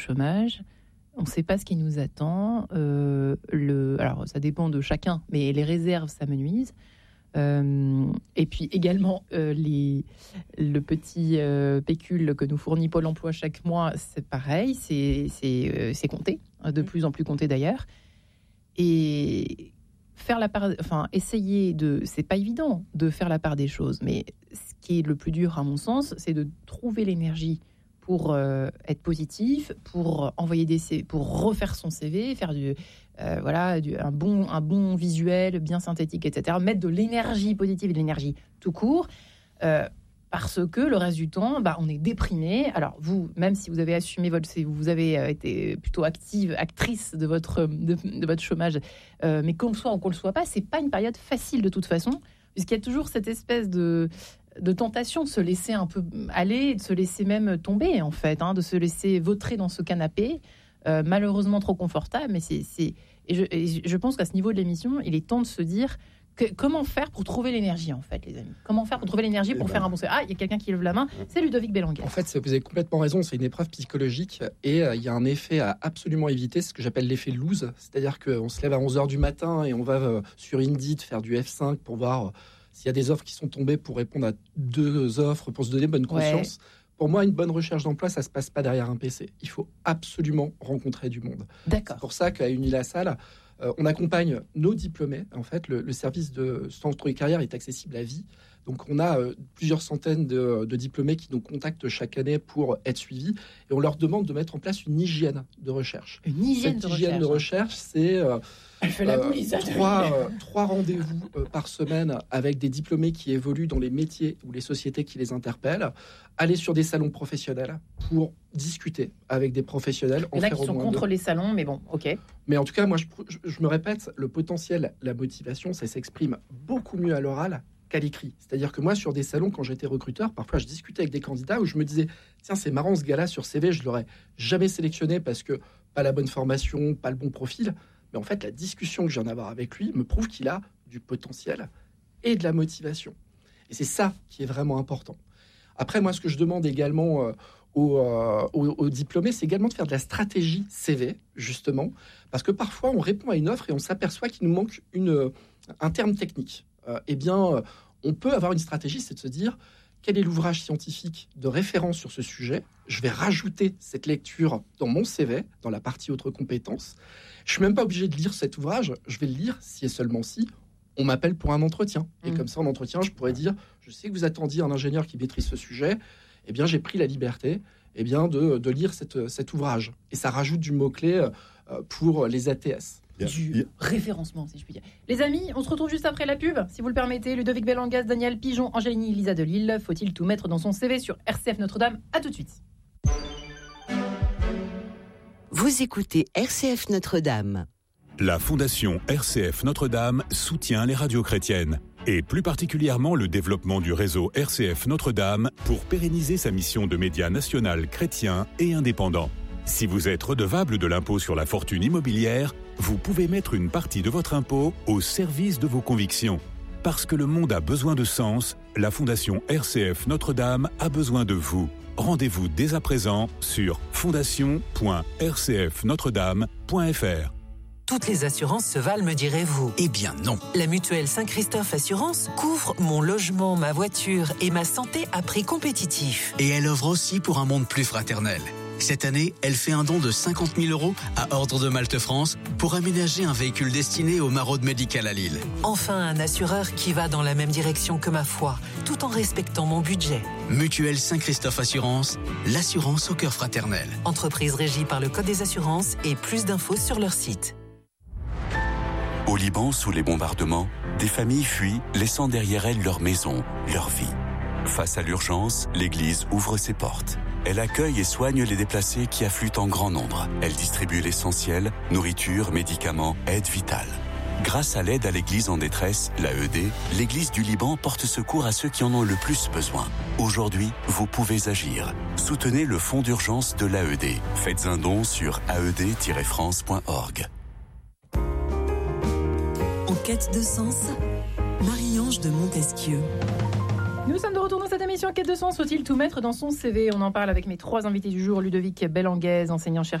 chômage. On ne sait pas ce qui nous attend. Alors, ça dépend de chacun, mais les réserves s'amenuisent. Et puis également, le petit pécule que nous fournit Pôle emploi chaque mois, c'est pareil, c'est compté, de plus en plus compté d'ailleurs. Et faire la part, essayer de, c'est pas évident de faire la part des choses, mais ce qui est le plus dur à mon sens, c'est de trouver l'énergie pour être positif, pour envoyer pour refaire son CV, faire un bon visuel bien synthétique, etc. Mettre de l'énergie positive et de l'énergie tout court, parce que le reste du temps, on est déprimé. Alors vous, même si vous avez assumé vous avez été plutôt actrice de votre chômage, mais qu'on le soit ou qu'on le soit pas, c'est pas une période facile de toute façon, puisqu'il y a toujours cette espèce de tentation de se laisser un peu aller, de se laisser même tomber en fait, de se laisser vautrer dans ce canapé, malheureusement trop confortable. Mais je pense qu'à ce niveau de l'émission, il est temps de se dire comment faire pour trouver l'énergie en fait, les amis. Comment faire pour trouver l'énergie pour faire un bon CV. Ah, il y a quelqu'un qui lève la main, c'est Ludovic Bellanguet. En fait, vous avez complètement raison, c'est une épreuve psychologique et il y a un effet à absolument éviter, ce que j'appelle l'effet lose, c'est-à-dire qu'on se lève à 11h du matin et on va sur Indeed faire du F5 pour voir s'il y a des offres qui sont tombées pour répondre à 2 offres, pour se donner bonne conscience. Ouais. Pour moi, une bonne recherche d'emploi, ça ne se passe pas derrière un PC. Il faut absolument rencontrer du monde. D'accord. C'est pour ça qu'à Unilassal, on accompagne nos diplômés. En fait, le service de centre de carrière est accessible à vie. Donc, on a plusieurs centaines de diplômés qui nous contactent chaque année pour être suivis. Et on leur demande de mettre en place une hygiène de recherche. Une hygiène de recherche, c'est... Elle fait la boulisse. 3 rendez-vous par semaine avec des diplômés qui évoluent dans les métiers ou les sociétés qui les interpellent. Aller sur des salons professionnels pour discuter avec des professionnels. Il y en a qui sont contre les salons, mais bon, ok. Mais en tout cas, moi, je me répète, le potentiel, la motivation, ça s'exprime beaucoup mieux à l'oral qu'à l'écrit. C'est-à-dire que moi, sur des salons, quand j'étais recruteur, parfois, je discutais avec des candidats où je me disais, tiens, c'est marrant, ce gars-là, sur CV, je l'aurais jamais sélectionné parce que pas la bonne formation, pas le bon profil. Mais en fait, la discussion que je viens d'avoir avec lui me prouve qu'il a du potentiel et de la motivation. Et c'est ça qui est vraiment important. Après, moi, ce que je demande également aux diplômés, c'est également de faire de la stratégie CV, justement, parce que parfois, on répond à une offre et on s'aperçoit qu'il nous manque un terme technique. On peut avoir une stratégie, c'est de se dire quel est l'ouvrage scientifique de référence sur ce sujet. Je vais rajouter cette lecture dans mon CV, dans la partie autres compétences. Je suis même pas obligé de lire cet ouvrage. Je vais le lire si et seulement si on m'appelle pour un entretien. Et comme ça, en entretien, je pourrais dire, je sais que vous attendiez un ingénieur qui maîtrise ce sujet. Eh bien, j'ai pris la liberté de lire cet ouvrage. Et ça rajoute du mot-clé pour les ATS. Du référencement, si je puis dire. Les amis, on se retrouve juste après la pub. Si vous le permettez, Ludovic Bellangas, Daniel Pigeon, Angéline Lisa de Lille. Faut-il tout mettre dans son CV sur RCF Notre-Dame? À tout de suite. Vous écoutez RCF Notre-Dame. La Fondation RCF Notre-Dame soutient les radios chrétiennes et plus particulièrement le développement du réseau RCF Notre-Dame pour pérenniser sa mission de média national chrétien et indépendant. Si vous êtes redevable de l'impôt sur la fortune immobilière, vous pouvez mettre une partie de votre impôt au service de vos convictions. Parce que le monde a besoin de sens, la Fondation RCF Notre-Dame a besoin de vous. Rendez-vous dès à présent sur fondation.rcfnotredame.fr. Toutes les assurances se valent, me direz-vous? Eh bien non. La mutuelle Saint-Christophe Assurance couvre mon logement, ma voiture et ma santé à prix compétitif. Et elle œuvre aussi pour un monde plus fraternel. Cette année, elle fait un don de 50 000 € à Ordre de Malte France pour aménager un véhicule destiné aux maraudes médicales à Lille. Enfin, un assureur qui va dans la même direction que ma foi, tout en respectant mon budget. Mutuelle Saint-Christophe Assurance, l'assurance au cœur fraternel. Entreprise régie par le Code des assurances et plus d'infos sur leur site. Au Liban, sous les bombardements, des familles fuient, laissant derrière elles leur maison, leur vie. Face à l'urgence, l'Église ouvre ses portes. Elle accueille et soigne les déplacés qui affluent en grand nombre. Elle distribue l'essentiel, nourriture, médicaments, aide vitale. Grâce à l'aide à l'Église en détresse, l'AED, l'Église du Liban porte secours à ceux qui en ont le plus besoin. Aujourd'hui, vous pouvez agir. Soutenez le fonds d'urgence de l'AED. Faites un don sur aed-france.org. En quête de sens, Marie-Ange de Montesquieu. Nous sommes de retour dans cette émission Quête de sens. Faut-il tout mettre dans son CV? On en parle avec mes 3 invités du jour. Ludovic Bellanguez, enseignant-chercheur